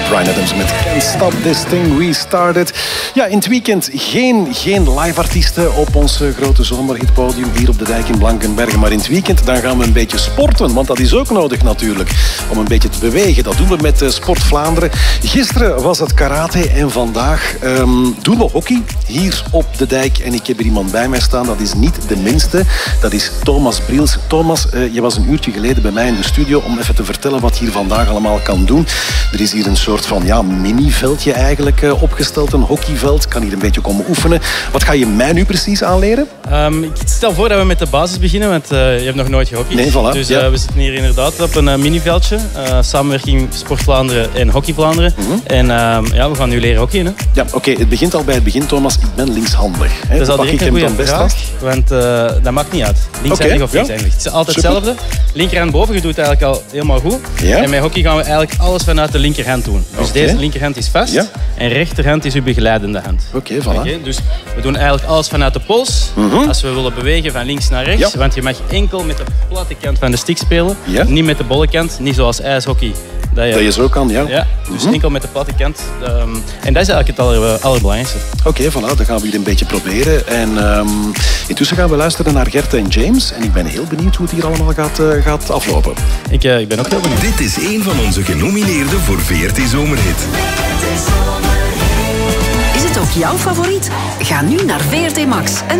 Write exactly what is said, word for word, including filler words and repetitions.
Bryan Adams met Can't Stop This Thing We Started. Ja, in het weekend geen, geen live artiesten op ons grote zomerhitpodium hier op de dijk in Blankenberge. Maar in het weekend dan gaan we een beetje sporten, want dat is ook nodig natuurlijk. Om een beetje te bewegen. Dat doen we met Sport Vlaanderen. Gisteren was het karate en vandaag um, doen we hockey hier op de dijk. En ik heb er iemand bij mij staan, dat is niet de minste. Dat is Thomas Briels. Thomas, uh, je was een uurtje geleden bij mij in de studio om even te vertellen wat je hier vandaag allemaal kan doen. Er is hier een soort van ja, mini-veldje eigenlijk uh, opgesteld, een hockeyveld. Ik kan hier een beetje komen oefenen. Wat ga je mij nu precies aanleren? Um, ik stel voor dat we met de basis beginnen, want uh, je hebt nog nooit gehockeyd. Nee, voilà. Dus ja. uh, we zitten hier inderdaad op een uh, mini-veldje. Uh, samenwerking Sport Vlaanderen en Hockey Vlaanderen. Mm-hmm. En uh, ja, we gaan nu leren hockeyen. Hè? Ja, oké. Okay. Het begint al bij het begin, Thomas. Ik ben linkshandig. Hè? Dat is al direct een goede vraag, recht? want uh, dat maakt niet uit. Linkshandig okay, of rechtshandig. Ja. Het is altijd Super. hetzelfde. Linkerhand boven, je doet het eigenlijk al helemaal goed. Ja. En met hockey gaan we eigenlijk alles vanuit de linkerhand doen. Dus okay. deze linkerhand is vast ja. en rechterhand is uw begeleidende hand. Oké, okay, voilà. Okay, dus we doen eigenlijk alles vanuit de pols. Mm-hmm. Als we willen bewegen van links naar rechts. Ja. Want je mag enkel met de platte kant van de stick spelen. Ja. Niet met de bolle kant. Niet zoals ijshockey. Dat je, dat je zo kan, ja. ja dus mm-hmm. enkel met de platte kant. Um, en dat is eigenlijk het aller, allerbelangrijkste. Oké, okay, voilà. Dan gaan we hier een beetje proberen. En um, intussen gaan we luisteren naar Gert en James. En ik ben heel benieuwd hoe het hier allemaal gaat, uh, gaat aflopen. Ik, uh, ik ben ook heel benieuwd. Dit is een van onze genomineerden voor V R T Zomerhit. Is het ook jouw favoriet? Ga nu naar V R T Max en